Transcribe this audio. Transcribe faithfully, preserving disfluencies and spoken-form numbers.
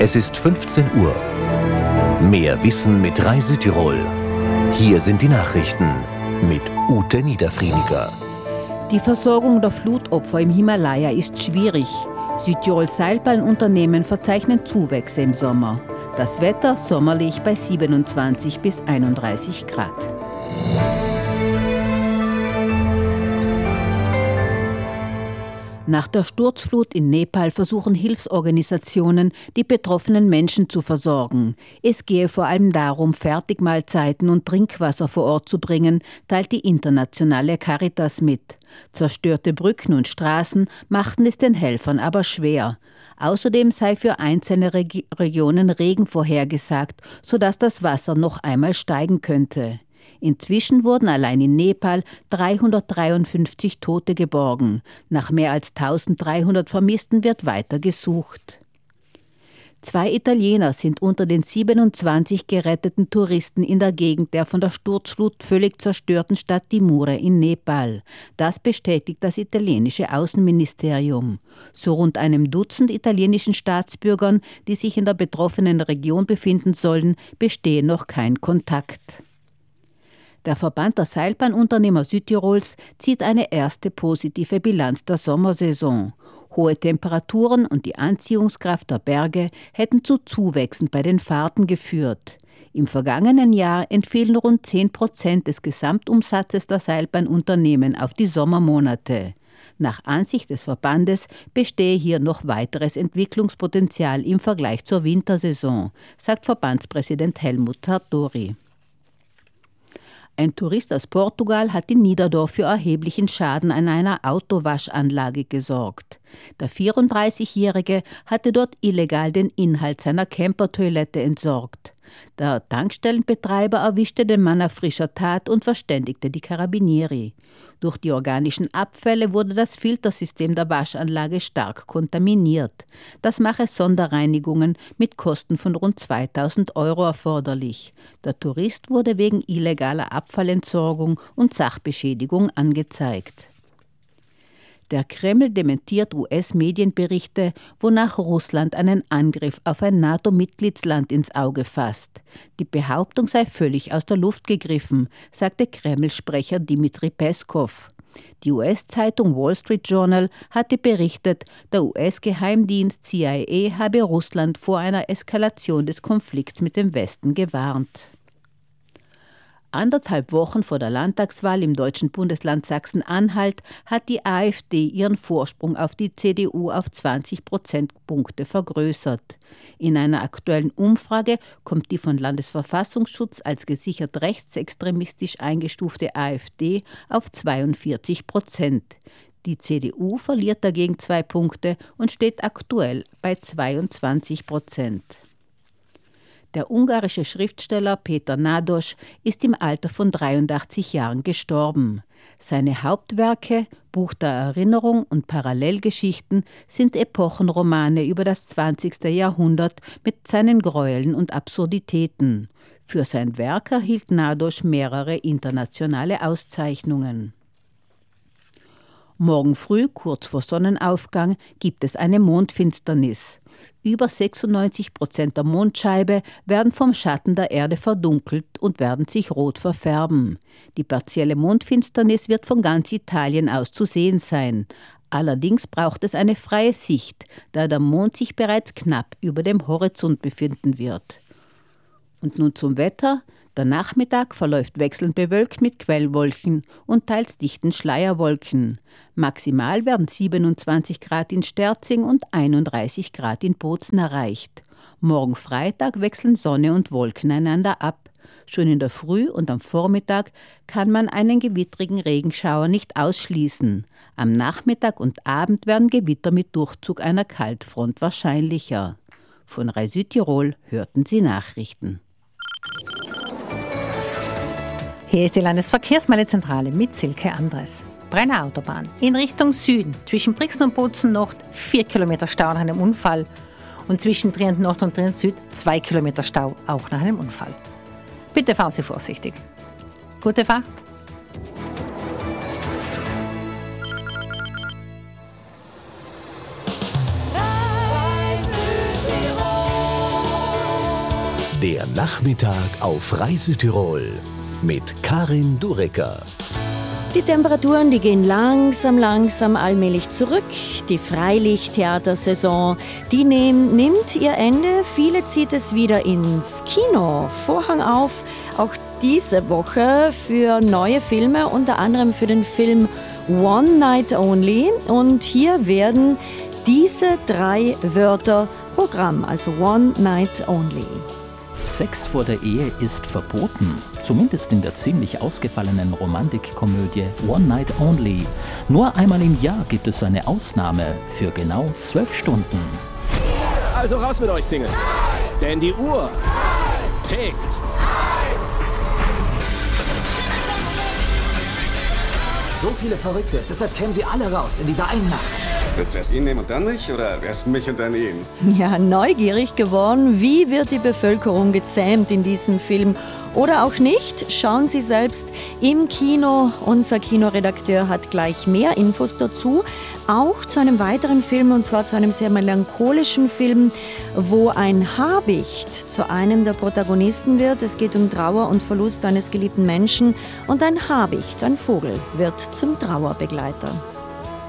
Es ist fünfzehn Uhr. Mehr Wissen mit Rai Südtirol. Hier sind die Nachrichten mit Ute Niederfriediger. Die Versorgung der Flutopfer im Himalaya ist schwierig. Südtirols Seilbahnunternehmen verzeichnen Zuwächse im Sommer. Das Wetter sommerlich bei siebenundzwanzig bis einunddreißig Grad. Nach der Sturzflut in Nepal versuchen Hilfsorganisationen, die betroffenen Menschen zu versorgen. Es gehe vor allem darum, Fertigmahlzeiten und Trinkwasser vor Ort zu bringen, teilt die internationale Caritas mit. Zerstörte Brücken und Straßen machten es den Helfern aber schwer. Außerdem sei für einzelne Reg- Regionen Regen vorhergesagt, sodass das Wasser noch einmal steigen könnte. Inzwischen wurden allein in Nepal dreihundertdreiundfünfzig Tote geborgen. Nach mehr als dreizehnhundert Vermissten wird weiter gesucht. Zwei Italiener sind unter den siebenundzwanzig geretteten Touristen in der Gegend der von der Sturzflut völlig zerstörten Stadt Timure in Nepal. Das bestätigt das italienische Außenministerium. Zu rund einem Dutzend italienischen Staatsbürgern, die sich in der betroffenen Region befinden sollen, bestehe noch kein Kontakt. Der Verband der Seilbahnunternehmer Südtirols zieht eine erste positive Bilanz der Sommersaison. Hohe Temperaturen und die Anziehungskraft der Berge hätten zu Zuwächsen bei den Fahrten geführt. Im vergangenen Jahr entfielen rund zehn Prozent des Gesamtumsatzes der Seilbahnunternehmen auf die Sommermonate. Nach Ansicht des Verbandes bestehe hier noch weiteres Entwicklungspotenzial im Vergleich zur Wintersaison, sagt Verbandspräsident Helmut Sartori. Ein Tourist aus Portugal hat in Niederdorf für erheblichen Schaden an einer Autowaschanlage gesorgt. Der vierunddreißigjährige hatte dort illegal den Inhalt seiner Campertoilette entsorgt. Der Tankstellenbetreiber erwischte den Mann auf frischer Tat und verständigte die Carabinieri. Durch die organischen Abfälle wurde das Filtersystem der Waschanlage stark kontaminiert. Das mache Sonderreinigungen mit Kosten von rund zweitausend Euro erforderlich. Der Tourist wurde wegen illegaler Abfallentsorgung und Sachbeschädigung angezeigt. Der Kreml dementiert U S-Medienberichte, wonach Russland einen Angriff auf ein NATO-Mitgliedsland ins Auge fasst. Die Behauptung sei völlig aus der Luft gegriffen, sagte Kreml-Sprecher Dmitri Peskov. Die U S-Zeitung Wall Street Journal hatte berichtet, der U S-Geheimdienst C I A habe Russland vor einer Eskalation des Konflikts mit dem Westen gewarnt. Anderthalb Wochen vor der Landtagswahl im deutschen Bundesland Sachsen-Anhalt hat die AfD ihren Vorsprung auf die C D U auf zwanzig Prozentpunkte vergrößert. In einer aktuellen Umfrage kommt die von Landesverfassungsschutz als gesichert rechtsextremistisch eingestufte AfD auf zweiundvierzig Prozent. Die C D U verliert dagegen zwei Punkte und steht aktuell bei zweiundzwanzig Prozent. Der ungarische Schriftsteller Péter Nádas ist im Alter von dreiundachtzig Jahren gestorben. Seine Hauptwerke, Buch der Erinnerung und Parallelgeschichten, sind Epochenromane über das zwanzigste Jahrhundert mit seinen Gräueln und Absurditäten. Für sein Werk erhielt Nádas mehrere internationale Auszeichnungen. Morgen früh, kurz vor Sonnenaufgang, gibt es eine Mondfinsternis. Über sechsundneunzig Prozent der Mondscheibe werden vom Schatten der Erde verdunkelt und werden sich rot verfärben. Die partielle Mondfinsternis wird von ganz Italien aus zu sehen sein. Allerdings braucht es eine freie Sicht, da der Mond sich bereits knapp über dem Horizont befinden wird. Und nun zum Wetter. Der Nachmittag verläuft wechselnd bewölkt mit Quellwolken und teils dichten Schleierwolken. Maximal werden siebenundzwanzig Grad in Sterzing und einunddreißig Grad in Bozen erreicht. Morgen Freitag wechseln Sonne und Wolken einander ab. Schon in der Früh und am Vormittag kann man einen gewittrigen Regenschauer nicht ausschließen. Am Nachmittag und Abend werden Gewitter mit Durchzug einer Kaltfront wahrscheinlicher. Von Rai Südtirol hörten Sie Nachrichten. Hier ist die Landesverkehrsmeldezentrale mit Silke Andres. Brenner Autobahn in Richtung Süden, zwischen Brixen und Bozen Nord vier Kilometer Stau nach einem Unfall und zwischen Trient Nord und Trient Süd zwei Kilometer Stau, auch nach einem Unfall. Bitte fahren Sie vorsichtig. Gute Fahrt! Der Nachmittag auf Reisütirol mit Karin Durecker. Die Temperaturen, die gehen langsam, langsam allmählich zurück. Die Freilichttheatersaison, die nehm, nimmt ihr Ende. Viele zieht es wieder ins Kino. Vorhang auf, auch diese Woche für neue Filme, unter anderem für den Film One Night Only. Und hier werden diese drei Wörter Programm, also One Night Only. Sex vor der Ehe ist verboten, zumindest in der ziemlich ausgefallenen Romantikkomödie One Night Only. Nur einmal im Jahr gibt es eine Ausnahme für genau zwölf Stunden. Also raus mit euch, Singles, denn die Uhr tickt. So viele Verrückte, deshalb kämen sie alle raus in dieser einen Nacht. Willst du erst ihn nehmen und dann mich oder erst mich und dann ihn? Ja, neugierig geworden. Wie wird die Bevölkerung gezähmt in diesem Film? Oder auch nicht? Schauen Sie selbst im Kino. Unser Kinoredakteur hat gleich mehr Infos dazu. Auch zu einem weiteren Film, und zwar zu einem sehr melancholischen Film, wo ein Habicht zu einem der Protagonisten wird. Es geht um Trauer und Verlust eines geliebten Menschen. Und ein Habicht, ein Vogel, wird zum Trauerbegleiter.